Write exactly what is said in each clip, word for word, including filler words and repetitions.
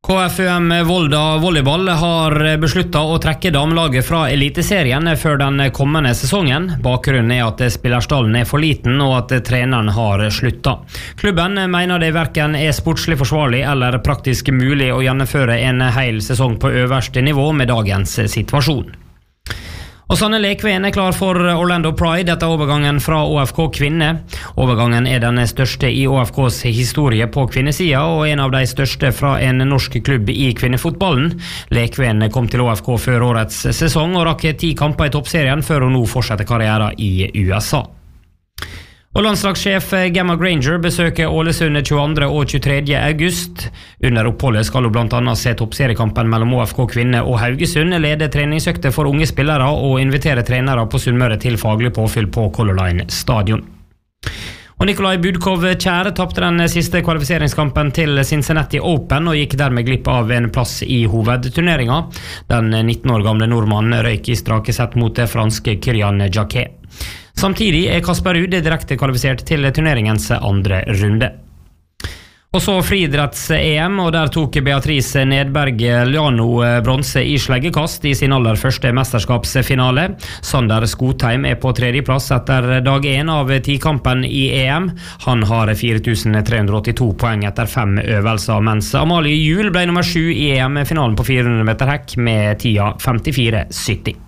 K F U M Volda volleyball har besluttet å trekke damelaget fra eliteserien før den kommende sesongen. Bakgrunnen er at spillerstallen er for liten og at treneren har sluttet. Klubben mener det hverken er sportslig forsvarlig eller praktisk mulig å gjennomføre en hel sesong på øverste nivå med dagens situasjon. Og Sanne Lekven er klar for Orlando Pride etter overgangen fra O F K Kvinne. Overgangen er den største i O F Ks historie på kvinnesida, og en av de største fra en norsk klubb i kvinnefotballen. Lekven kom til O F K før årets sesong og rakk ti kamper i toppserien før hun nå fortsetter karrieren i U S A. Og landslagssjef Gemma Granger besøker Ålesund tjueandre og tjuetredje august. Under oppholdet skal hun blant annet se toppseriekampen mellom O F K Kvinne og Haugesund, lede treningsøkter for unge spillere og invitere trenere på Sunnmøre til faglig påfyll på Color Line stadion. Og Nikolai Budkov Kjær tapte den siste kvalifiseringskampen til Cincinnati Open og gikk dermed glipp av en plass i hovedturneringen. Den nitten år gamle nordmannen røyk i strake sett mot det franske Kylian Jacquet. Samtidig er Kasper Ruud direkte kvalifisert til turneringens andre runde. Og så friidretts-E M, og der tok Beatrice Nedberg Liano bronse i sleggekast i sin aller første mesterskapsfinale. Sander Skotheim er på tredjeplass etter dag én av tikampen i E M. Han har fire tusen tre hundre åttito poeng etter fem øvelser, mens Amalie Juel ble nummer sju i E M-finalen på fire hundre meter hekk med tida femtifire sytti.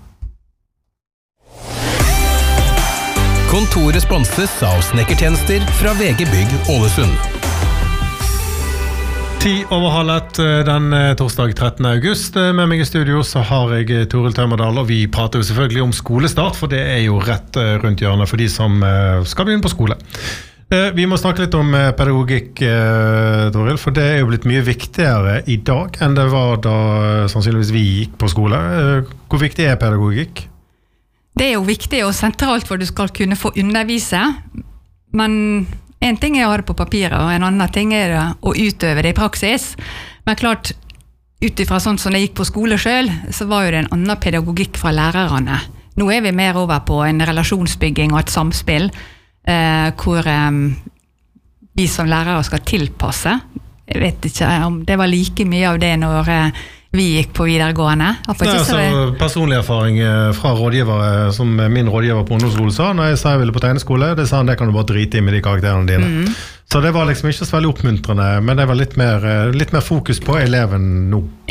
Kontoret sponses av snekkertjenester fra V G Bygg Ålesund. Ti overhalet den torsdag trettende august. Med meg i studio så har jeg Toril Tømmerdal, og vi prater jo selvfølgelig om skolestart, for det er jo rett rundt hjørnet for de som skal begynne på skole. Vi må snakke litt om pedagogikk, Toril, for det er jo blitt mye viktigere i dag enn det var da sannsynligvis vi gikk på skole. Hvor viktig er pedagogikk? Det er jo viktig og sentralt for at du skal kunne få undervise, men en ting er å ha det på papiret, og en annen ting er det å utøve det i praksis. Men klart, utifra sånn som det gikk på skole selv, så var jo det en annen pedagogikk fra lærerne. Nå er vi mer over på en relasjonsbygging og et samspill, eh, hvor eh, vi som lærere skal tilpasse. Jeg vet ikke om det var like mye av det når eh, vi gikk på videregående. Nei, altså, personlig erfaring fra rådgivere, som min rådgiver på ungdomsskolen sa, når jeg sa jeg ville på tegneskole, det sa han, det kan du bare drite i med de karakterene dine. Mm. Så det var liksom ikke så veldig oppmuntrende, men det var litt mer, litt mer fokus på eleven nå.